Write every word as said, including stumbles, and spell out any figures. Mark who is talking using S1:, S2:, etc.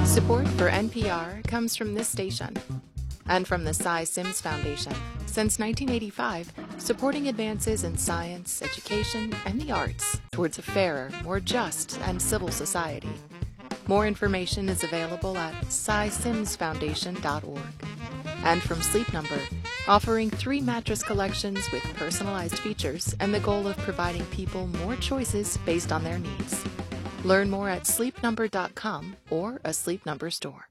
S1: Support for N P R comes from this station and from the Cy Sims Foundation, since nineteen eighty-five, supporting advances in science, education, and the arts towards a fairer, more just, and civil society. More information is available at cy sims foundation dot org. And from Sleep Number, offering three mattress collections with personalized features and the goal of providing people more choices based on their needs. Learn more at sleep number dot com or a Sleep Number store.